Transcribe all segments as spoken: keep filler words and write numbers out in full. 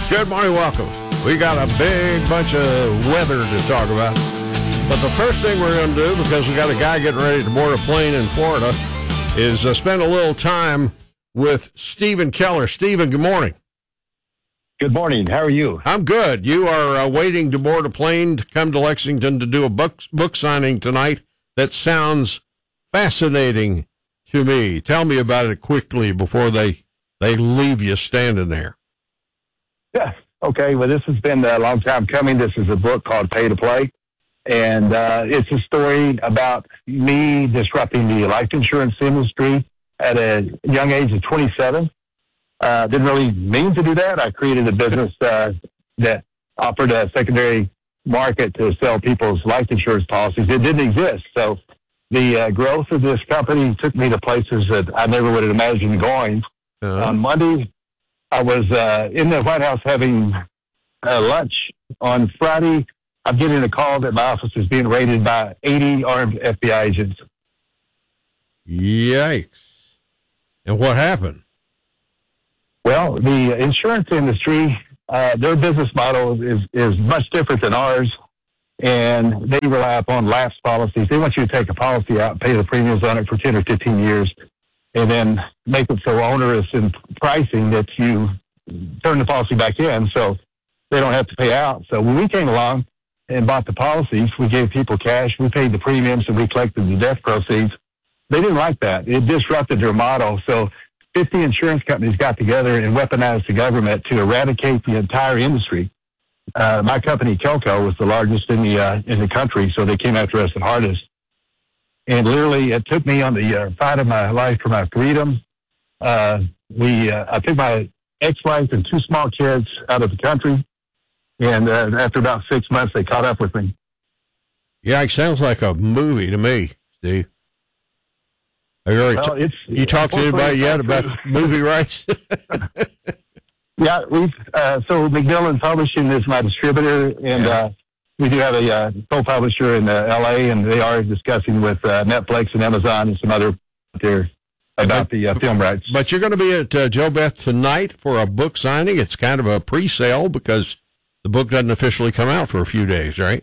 Good morning, welcome. We got a big bunch of weather to talk about. But the first thing we're going to do, because we got a guy getting ready to board a plane in Florida, is uh, spend a little time with Stephen Keller. Stephen, good morning. Good morning. How are you? I'm good. You are uh, waiting to board a plane to come to Lexington to do a book, book signing tonight. That sounds fascinating to me. Tell me about it quickly before they, they leave you standing there. Yeah. Okay. Well, this has been a long time coming. This is a book called Pay to Play. And uh, it's a story about me disrupting the life insurance industry at a young age of twenty-seven. Uh, didn't really mean to do that. I created a business uh, that offered a secondary market to sell people's life insurance policies. It didn't exist. So the uh, growth of this company took me to places that I never would have imagined going. Uh-huh. On Monday, I was uh, in the White House having uh, lunch. On Friday, I'm getting a call that my office is being raided by eighty armed F B I agents. Yikes. And what happened? Well, the insurance industry, uh, their business model is, is much different than ours, and they rely upon lapse policies. They want you to take a policy out, pay the premiums on it for ten or fifteen years, and then make it so onerous in pricing that you turn the policy back in so they don't have to pay out. So when we came along and bought the policies, we gave people cash, we paid the premiums, and we collected the death proceeds. They didn't like that. It disrupted their model. So fifty insurance companies got together and weaponized the government to eradicate the entire industry. Uh, my company, Kelco, was the largest in the uh, in the country, so they came after us the hardest. And literally, it took me on the uh, fight of my life for my freedom. Uh, we, uh, I took my ex-wife and two small kids out of the country, and uh, after about six months, they caught up with me. Yeah, it sounds like a movie to me, Steve. Have you, well, t- you talked to anybody yet about movie rights? Yeah, we've uh, so Macmillan Publishing is my distributor, and yeah. uh, we do have a uh, co-publisher in uh, L A, and they are discussing with uh, Netflix and Amazon and some other there about but, the uh, film rights. But you're going to be at uh, Joe Beth tonight for a book signing. It's kind of a pre-sale because the book doesn't officially come out for a few days, right?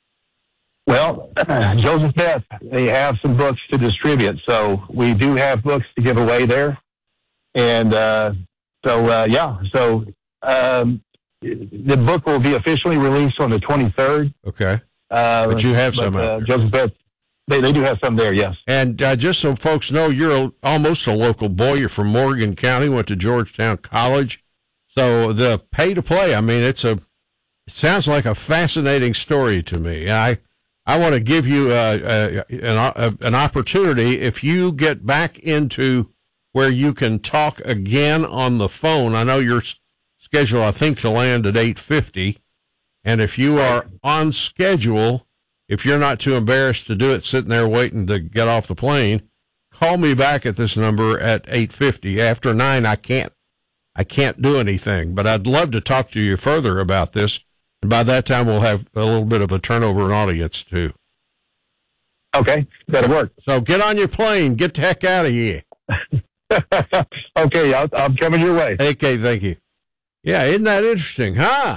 Well, uh, Joseph Beth, they have some books to distribute, so we do have books to give away there. And uh, so, uh, yeah, so um, the book will be officially released on the twenty-third. Okay. Uh, but you have but, some out uh, there. Joseph Beth, they, they do have some there, yes. And uh, just so folks know, you're a, almost a local boy. You're from Morgan County, went to Georgetown College. So the pay to play, I mean, it's a, it sounds like a fascinating story to me. I I want to give you uh, uh, an, uh, an opportunity, if you get back into where you can talk again on the phone. I know you're scheduled, I think, to land at eight fifty. And if you are on schedule, if you're not too embarrassed to do it sitting there waiting to get off the plane, call me back at this number at eight fifty. After nine, I can't, I can't do anything. But I'd love to talk to you further about this. And by that time, we'll have a little bit of a turnover in audience, too. Okay, that'll work. So get on your plane. Get the heck out of here. Okay, I'll, I'm coming your way. Okay, thank you. Yeah, isn't that interesting, huh?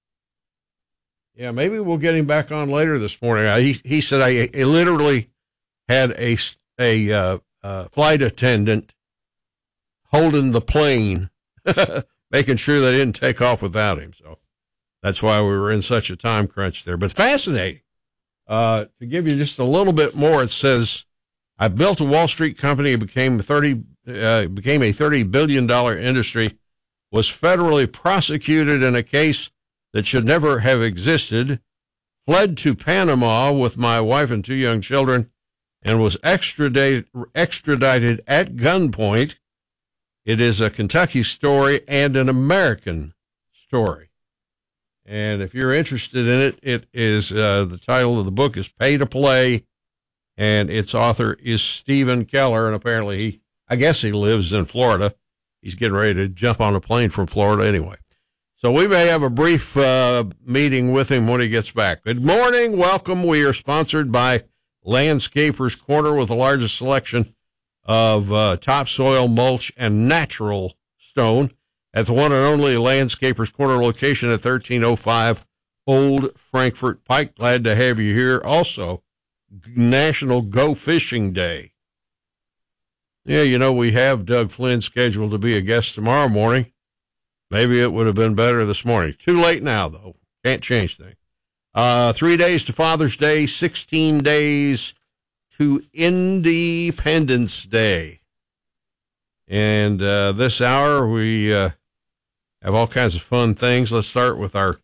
Yeah, maybe we'll get him back on later this morning. Uh, he he said I, I literally had a, a uh, uh, flight attendant holding the plane, making sure they didn't take off without him, so. That's why we were in such a time crunch there. But fascinating. Uh, to give you just a little bit more, it says, I built a Wall Street company, became thirty, uh, became a thirty billion dollars industry, was federally prosecuted in a case that should never have existed, fled to Panama with my wife and two young children, and was extradited, extradited at gunpoint. It is a Kentucky story and an American story. And if you're interested in it, it is, uh, the title of the book is Pay to Play, and its author is Stephen Keller, and apparently he, I guess he lives in Florida. He's getting ready to jump on a plane from Florida anyway. So we may have a brief uh, meeting with him when he gets back. Good morning. Welcome. We are sponsored by Landscapers Corner with the largest selection of uh, topsoil, mulch, and natural stone at the one and only Landscapers Corner location at thirteen oh five Old Frankfort Pike. Glad to have you here. Also, National Go Fishing Day. Yeah, you know, we have Doug Flynn scheduled to be a guest tomorrow morning. Maybe it would have been better this morning. Too late now, though. Can't change things. Uh, three days to Father's Day, sixteen days to Independence Day. And uh, this hour, we uh, have all kinds of fun things. Let's start with our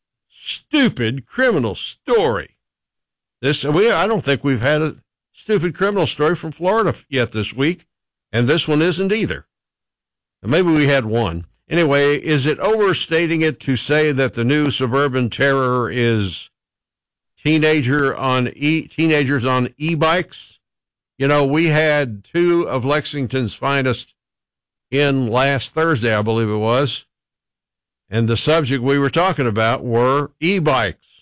stupid criminal story. This we I don't think we've had a stupid criminal story from Florida yet this week, and this one isn't either. Maybe we had one. Anyway, is it overstating it to say that the new suburban terror is teenager on e teenagers on e-bikes? You know, we had two of Lexington's finest in last Thursday, I believe it was, and the subject we were talking about were e-bikes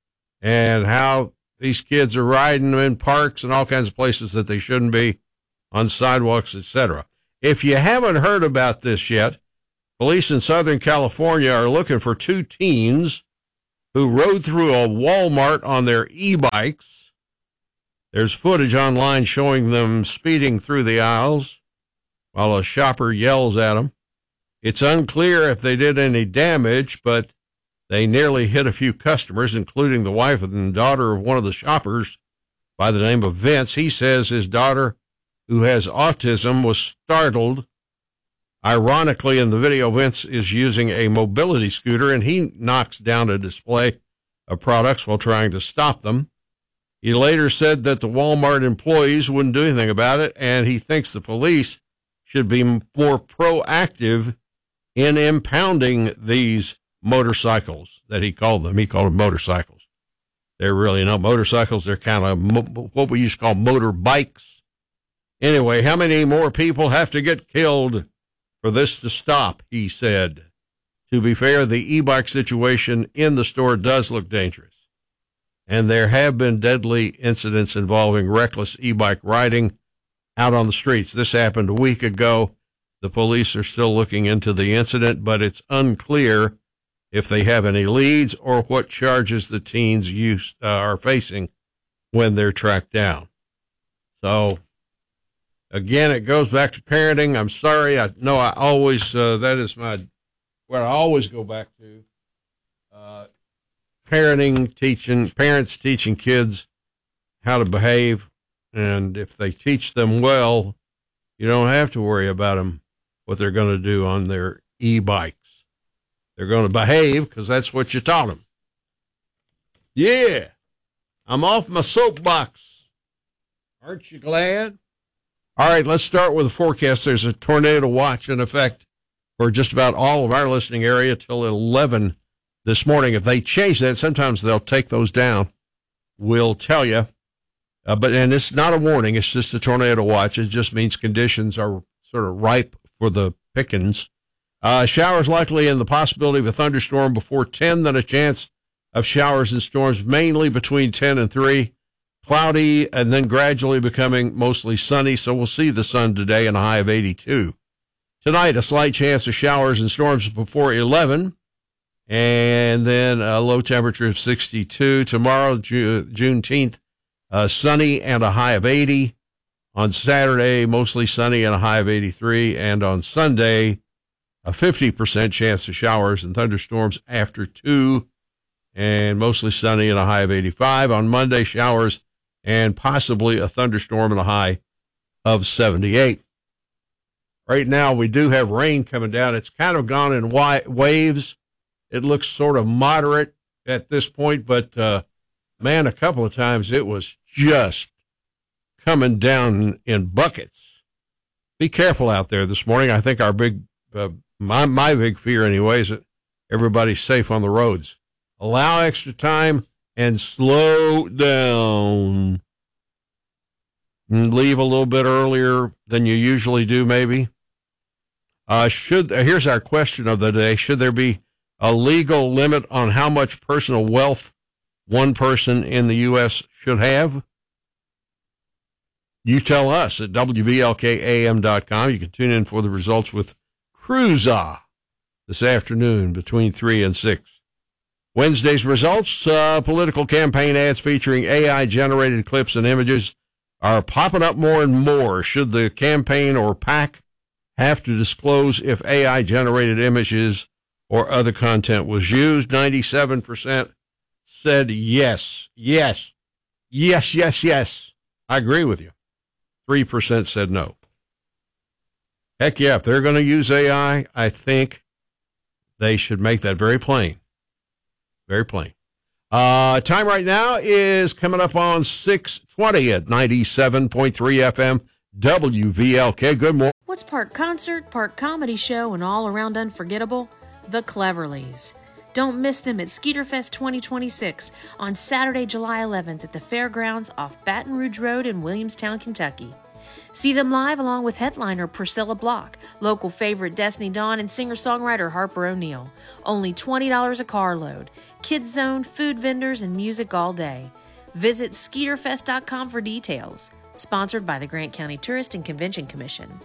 and how these kids are riding them in parks and all kinds of places that they shouldn't be, on sidewalks, et cetera. If you haven't heard about this yet, police in Southern California are looking for two teens who rode through a Walmart on their e-bikes. There's footage online showing them speeding through the aisles while a shopper yells at them. It's unclear if they did any damage, but they nearly hit a few customers, including the wife and daughter of one of the shoppers by the name of Vince. He says his daughter, who has autism, was startled. Ironically, in the video, Vince is using a mobility scooter, and he knocks down a display of products while trying to stop them. He later said that the Walmart employees wouldn't do anything about it, and he thinks the police should be more proactive in impounding these motorcycles that he called them. He called them motorcycles. They're really not motorcycles. They're kind of mo- what we used to call motor bikes. Anyway, how many more people have to get killed for this to stop, he said. To be fair, the e-bike situation in the store does look dangerous, and there have been deadly incidents involving reckless e-bike riding out on the streets. This happened a week ago. The police are still looking into the incident, but it's unclear if they have any leads or what charges the teens use, uh, are facing when they're tracked down. So, again, it goes back to parenting. I'm sorry. I know I always, uh, that is my, what I always go back to. Uh, parenting, teaching, parents teaching kids how to behave. And if they teach them well, you don't have to worry about them, what they're going to do on their e-bikes. They're going to behave because that's what you taught them. Yeah. I'm off my soapbox. Aren't you glad? All right, let's start with the forecast. There's a tornado watch in effect for just about all of our listening area till eleven this morning. If they change that, sometimes they'll take those down. We'll tell you. Uh, but and it's not a warning. It's just a tornado watch. It just means conditions are sort of ripe for the pickings. Uh, showers likely and the possibility of a thunderstorm before ten, then a chance of showers and storms mainly between ten and three. Cloudy and then gradually becoming mostly sunny, so we'll see the sun today and a high of eighty-two. Tonight, a slight chance of showers and storms before eleven, and then a low temperature of sixty-two. Tomorrow, Ju- Juneteenth, uh, sunny and a high of eighty. On Saturday, mostly sunny and a high of eighty-three, and on Sunday, a fifty percent chance of showers and thunderstorms after two, and mostly sunny and a high of eighty-five. On Monday, showers and possibly a thunderstorm and a high of seventy-eight. Right now, we do have rain coming down. It's kind of gone in wi- waves. It looks sort of moderate at this point, but, uh, man, a couple of times it was just coming down in buckets. Be careful out there this morning. I think our big, uh, my, my big fear anyway is that everybody's safe on the roads. Allow extra time and slow down. And leave a little bit earlier than you usually do, maybe. Uh, should uh, here's our question of the day. Should there be a legal limit on how much personal wealth one person in the U S should have? You tell us at W V L K A M dot com. You can tune in for the results with Cruza this afternoon between three and six. Wednesday's results, uh, political campaign ads featuring A I-generated clips and images are popping up more and more. Should the campaign or PAC have to disclose if A I-generated images or other content was used? ninety-seven percent said yes, yes, yes, yes, yes. I agree with you. three percent said no. Heck yeah, if they're going to use A I, I think they should make that very plain. Very plain. Uh, time right now is coming up on six twenty at ninety-seven point three F M W V L K. Good morning. What's part concert, part comedy show, and all around unforgettable? The Cleverleys. Don't miss them at Skeeterfest twenty twenty-six on Saturday, July eleventh at the Fairgrounds off Baton Rouge Road in Williamstown, Kentucky. See them live along with headliner Priscilla Block, local favorite Destiny Dawn, and singer-songwriter Harper O'Neill. Only twenty dollars a carload. Kids Zone, food vendors, and music all day. Visit Skeeterfest dot com for details. Sponsored by the Grant County Tourist and Convention Commission.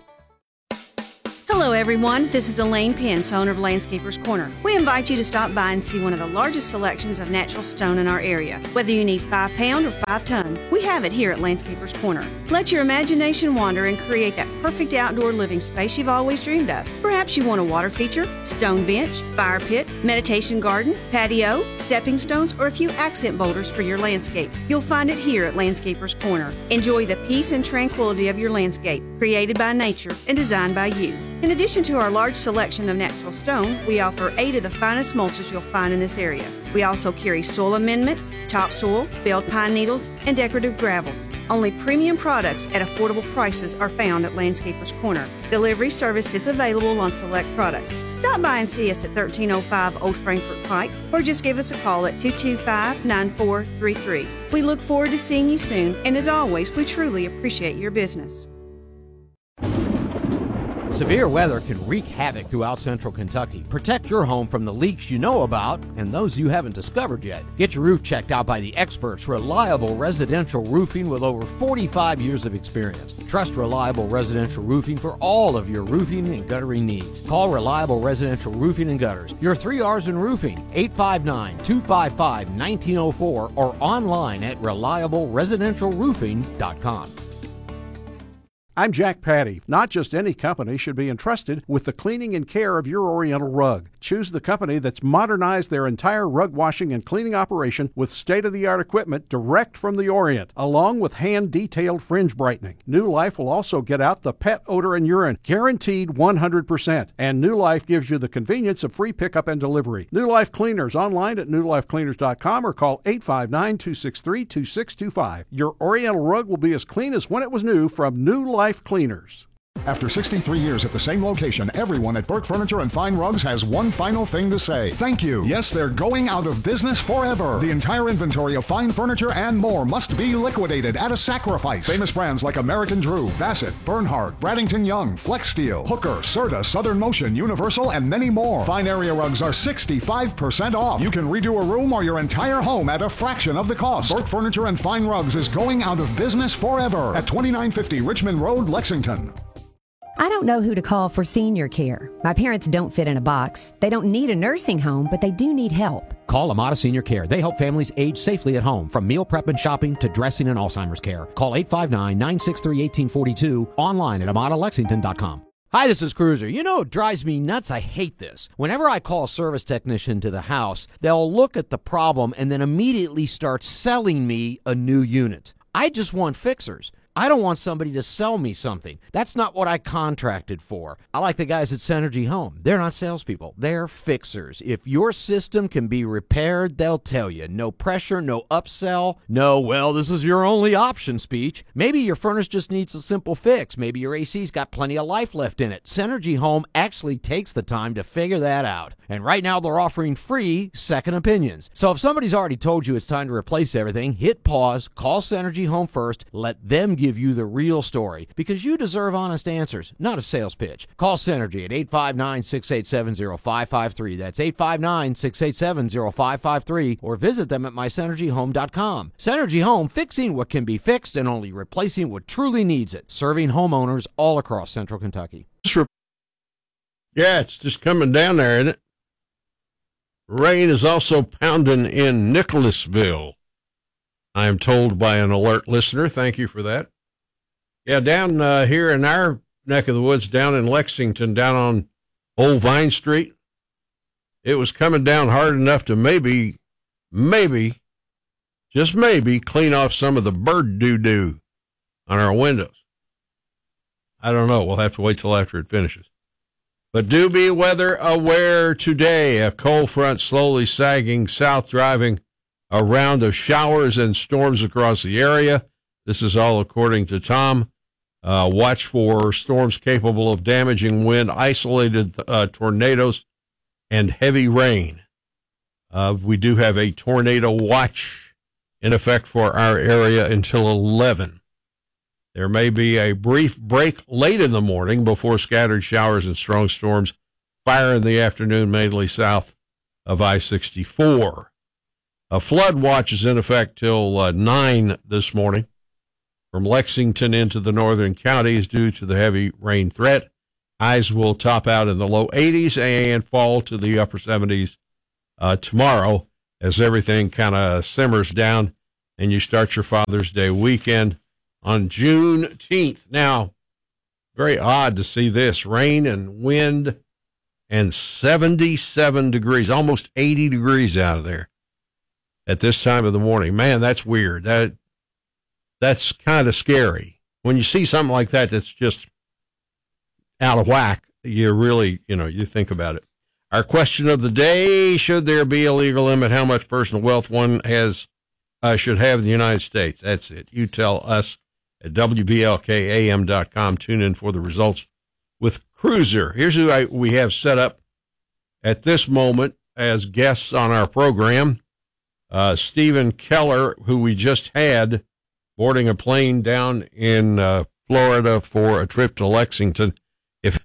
Hello everyone, this is Elaine Pence, owner of Landscapers Corner. We invite you to stop by and see one of the largest selections of natural stone in our area. Whether you need five pound or five ton, we have it here at Landscapers Corner. Let your imagination wander and create that perfect outdoor living space you've always dreamed of. Perhaps you want a water feature, stone bench, fire pit, meditation garden, patio, stepping stones, or a few accent boulders for your landscape. You'll find it here at Landscapers Corner. Enjoy the peace and tranquility of your landscape, created by nature and designed by you. In addition to our large selection of natural stone, we offer eight of the finest mulches you'll find in this area. We also carry soil amendments, topsoil, belled pine needles, and decorative gravels. Only premium products at affordable prices are found at Landscapers Corner. Delivery service is available on select products. Stop by and see us at thirteen oh five Old Frankfort Pike, or just give us a call at two two five, nine four three three. We look forward to seeing you soon, and as always, we truly appreciate your business. Severe weather can wreak havoc throughout central Kentucky. Protect your home from the leaks you know about and those you haven't discovered yet. Get your roof checked out by the experts, Reliable Residential Roofing, with over forty-five years of experience. Trust Reliable Residential Roofing for all of your roofing and guttering needs. Call Reliable Residential Roofing and Gutters, your three R's in roofing, eight five nine, two five five, one nine zero four, or online at reliable residential roofing dot com. I'm Jack Patty. Not just any company should be entrusted with the cleaning and care of your Oriental rug. Choose the company that's modernized their entire rug washing and cleaning operation with state-of-the-art equipment direct from the Orient, along with hand-detailed fringe brightening. New Life will also get out the pet odor and urine, guaranteed one hundred percent. And New Life gives you the convenience of free pickup and delivery. New Life Cleaners online at new life cleaners dot com or call eight five nine, two six three, two six two five. Your Oriental rug will be as clean as when it was new from New Life Cleaners. After sixty-three years at the same location, everyone at Burke Furniture and Fine Rugs has one final thing to say. Thank you. Yes, they're going out of business forever. The entire inventory of fine furniture and more must be liquidated at a sacrifice. Famous brands like American Drew, Bassett, Bernhardt, Bradington Young, Flex Steel, Hooker, Serta, Southern Motion, Universal, and many more. Fine area rugs are sixty-five percent off. You can redo a room or your entire home at a fraction of the cost. Burke Furniture and Fine Rugs is going out of business forever at twenty-nine fifty Richmond Road, Lexington. I don't know who to call for senior care. My parents don't fit in a box. They don't need a nursing home, but they do need help. Call Amada Senior Care. They help families age safely at home, from meal prep and shopping to dressing and Alzheimer's care. Call eight five nine, nine six three, one eight four two, online at amada lexington dot com. Hi, this is Cruiser. You know, it drives me nuts. I hate this. Whenever I call a service technician to the house, they'll look at the problem and then immediately start selling me a new unit. I just want fixers. I don't want somebody to sell me something. That's not what I contracted for. I like the guys at Synergy Home. They're not salespeople. They're fixers. If your system can be repaired, they'll tell you. No pressure, no upsell, no, well, this is your only option speech. Maybe your furnace just needs a simple fix. Maybe your A C's got plenty of life left in it. Synergy Home actually takes the time to figure that out. And right now they're offering free second opinions. So if somebody's already told you it's time to replace everything, hit pause, call Synergy Home first, let them give you the real story, because you deserve honest answers, not a sales pitch. Call Synergy at eight five nine, six eight seven, zero five five three. That's eight five nine, six eight seven, zero five five three, or visit them at my synergy home dot com. Synergy Home, fixing what can be fixed and only replacing what truly needs it. Serving homeowners all across central Kentucky. Yeah, it's just coming down there, isn't it? Rain is also pounding in Nicholasville, I am told by an alert listener. Thank you for that. Yeah, down uh, here in our neck of the woods, down in Lexington, down on Old Vine Street, it was coming down hard enough to maybe, maybe, just maybe, clean off some of the bird doo-doo on our windows. I don't know. We'll have to wait till after it finishes. But do be weather aware today. A cold front slowly sagging south, driving a round of showers and storms across the area. This is all according to Tom. Uh, watch for storms capable of damaging wind, isolated uh, tornadoes, and heavy rain. Uh, we do have a tornado watch in effect for our area until eleven. There may be a brief break late in the morning before scattered showers and strong storms fire in the afternoon, mainly south of I sixty-four. A flood watch is in effect till uh, nine this morning from Lexington into the northern counties due to the heavy rain threat. Highs will top out in the low eighties and fall to the upper seventies uh, tomorrow as everything kind of simmers down and you start your Father's Day weekend on Juneteenth. Now, very odd to see this. Rain and wind and seventy-seven degrees, almost eighty degrees out of there at this time of the morning. Man, that's weird. That That's kind of scary. When you see something like that that's just out of whack, you really, you know, you think about it. Our question of the day, should there be a legal limit how much personal wealth one has uh, should have in the United States? That's it. You tell us at W V L K A M dot com. Tune in for the results with Cruiser. Here's who I, we have set up at this moment as guests on our program. Uh, Stephen Keller, who we just had boarding a plane down in uh, Florida for a trip to Lexington. If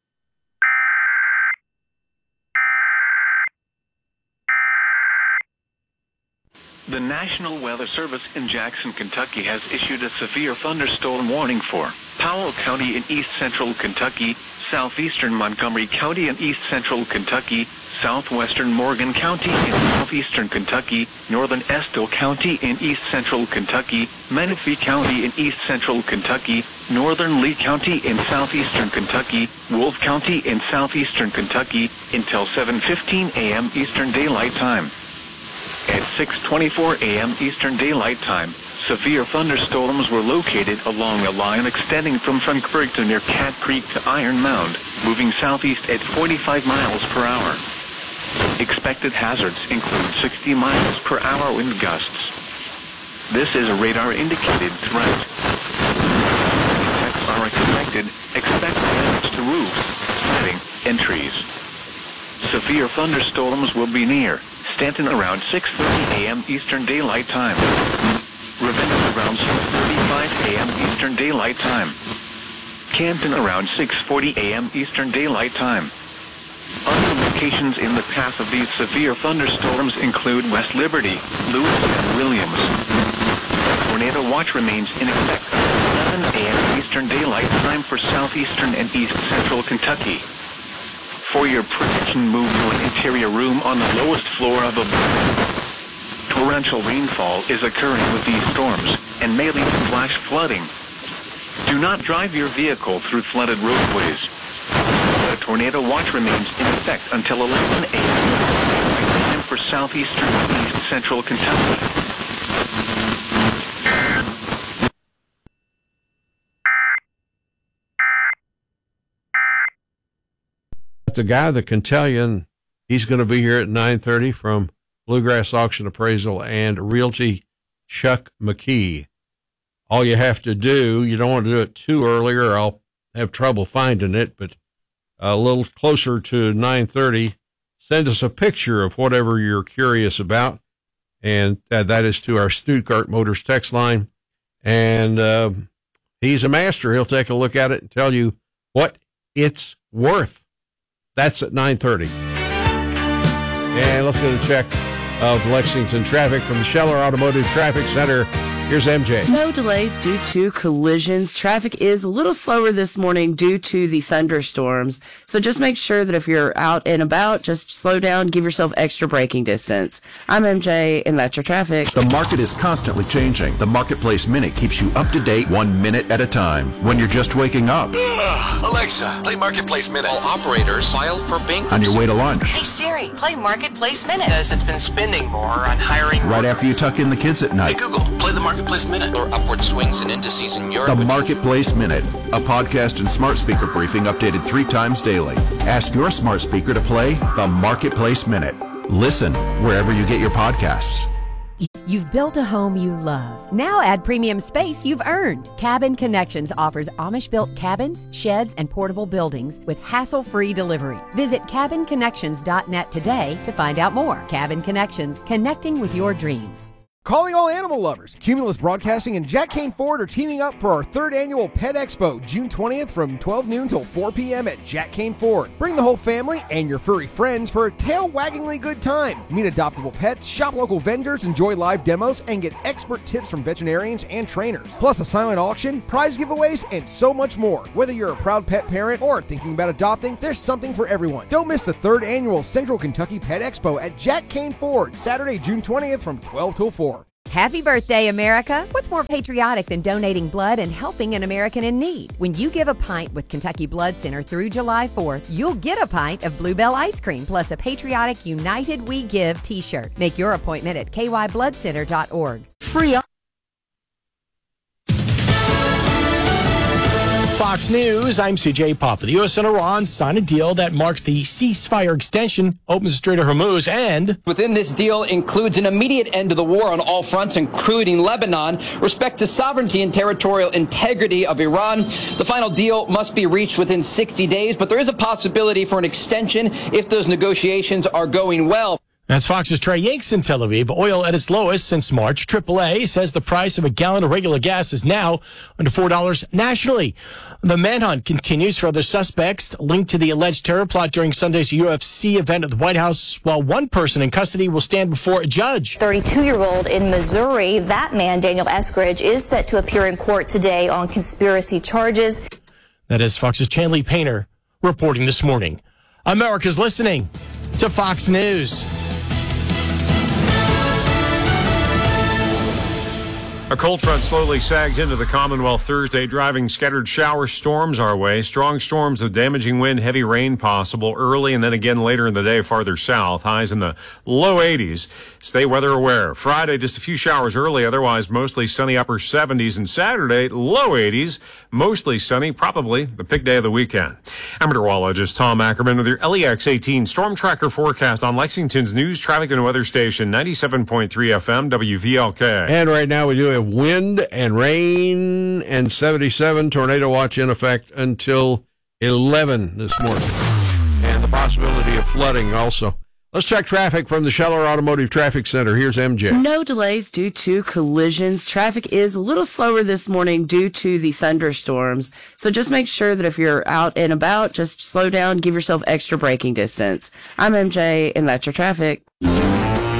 The National Weather Service in Jackson, Kentucky has issued a severe thunderstorm warning for Powell County in east central Kentucky, southeastern Montgomery County in east central Kentucky, southwestern Morgan County in southeastern Kentucky, northern Estill County in east central Kentucky, Menifee County in east central Kentucky, northern Lee County in southeastern Kentucky, Wolf County in southeastern Kentucky until seven fifteen a.m. Eastern Daylight Time. At six twenty-four a.m. Eastern Daylight Time, severe thunderstorms were located along a line extending from Frankfurt to near Cat Creek to Iron Mound, moving southeast at forty-five miles per hour. Expected hazards include sixty miles per hour wind gusts. This is a radar-indicated threat. Effects are expected. Expect damage to roofs, siding, and trees. Severe thunderstorms will be near Stanton around six thirty a.m. Eastern Daylight Time. Ravenna around six thirty-five a.m. Eastern Daylight Time. Canton around six forty a.m. Eastern Daylight Time. Other locations in the path of these severe thunderstorms include West Liberty, Lewis, and Williams. Tornado watch remains in effect until eleven a.m. Eastern Daylight Time for southeastern and east central Kentucky. For your protection, move to an interior room on the lowest floor of a building. Torrential rainfall is occurring with these storms and may lead to flash flooding. Do not drive your vehicle through flooded roadways. The tornado watch remains in effect until eleven a.m. for southeastern and east central Kentucky. The guy that can tell you, and he's going to be here at nine thirty from Bluegrass Auction Appraisal and Realty, Chuck McKee. All you have to do, you don't want to do it too early or I'll have trouble finding it, but a little closer to nine thirty, send us a picture of whatever you're curious about, and uh, that is to our Stuttgart Motors text line. And uh, he's a master. He'll take a look at it and tell you what it's worth. That's at nine thirty. And let's get a check of Lexington traffic from the Scheller Automotive Traffic Center Here's M J. No delays due to collisions. Traffic is a little slower this morning due to the thunderstorms. So just make sure that if you're out and about, just slow down, give yourself extra braking distance. I'm M J, and that's your traffic. The market is constantly changing. The Marketplace Minute keeps you up to date one minute at a time. When you're just waking up. Alexa, play Marketplace Minute. All operators file for bankruptcy. On your way to lunch. Hey Siri, play Marketplace Minute. Says it's been spending more on hiring. Right after you tuck in the kids at night. Hey Google, play the Marketplace Minute. Or upward swings and indices in Europe. The Marketplace Minute, a podcast and smart speaker briefing updated three times daily. Ask your smart speaker to play the Marketplace Minute. Listen wherever you get your podcasts. You've built a home you love. Now add premium space you've earned. Cabin Connections offers Amish-built cabins, sheds, and portable buildings with hassle-free delivery. Visit cabin connections dot net today to find out more. Cabin Connections, connecting with your dreams. Calling all animal lovers. Cumulus Broadcasting and Jack Kane Ford are teaming up for our third annual Pet Expo, June twentieth from twelve noon till four p.m. at Jack Kane Ford. Bring the whole family and your furry friends for a tail-waggingly good time. Meet adoptable pets, shop local vendors, enjoy live demos, and get expert tips from veterinarians and trainers. Plus a silent auction, prize giveaways, and so much more. Whether you're a proud pet parent or thinking about adopting, there's something for everyone. Don't miss the third annual Central Kentucky Pet Expo at Jack Kane Ford, Saturday, June twentieth from twelve till four. Happy birthday, America! What's more patriotic than donating blood and helping an American in need? When you give a pint with Kentucky Blood Center through July fourth, you'll get a pint of Bluebell ice cream plus a patriotic United We Give t-shirt. Make your appointment at k y blood center dot org. Free. Fox News, I'm C J Papa. The U S and Iran sign a deal that marks the ceasefire extension, opens the Strait of Hormuz, and within this deal includes an immediate end to the war on all fronts, including Lebanon, respect to sovereignty and territorial integrity of Iran. The final deal must be reached within sixty days, but there is a possibility for an extension if those negotiations are going well. That's Fox's Trey Yanks in Tel Aviv. Oil at its lowest since March. triple A says the price of a gallon of regular gas is now under four dollars nationally. The manhunt continues for other suspects linked to the alleged terror plot during Sunday's U F C event at the White House, while one person in custody will stand before a judge. thirty-two-year-old in Missouri, that man, Daniel Eskridge, is set to appear in court today on conspiracy charges. That is Fox's Chanley Painter reporting this morning. America's listening to Fox News. A cold front slowly sags into the Commonwealth Thursday, driving scattered shower storms our way. Strong storms with damaging wind, heavy rain possible early and then again later in the day farther south. Highs in the low eighties. Stay weather aware. Friday, just a few showers early, otherwise mostly sunny upper seventies. And Saturday, low eighties, mostly sunny, probably the big day of the weekend. I'm meteorologist Tom Ackerman with your L E X eighteen Storm Tracker forecast on Lexington's news, traffic, and weather station, ninety-seven point three F M, W V L K. And right now we do have wind and rain and seventy-seven tornado watch in effect until eleven this morning, and the possibility of flooding also. Let's check traffic from the Scheller Automotive Traffic Center. Here's M J. No delays due to collisions. Traffic is a little slower this morning due to the thunderstorms. So just make sure that if you're out and about, just slow down, give yourself extra braking distance. I'm M J, and that's your traffic.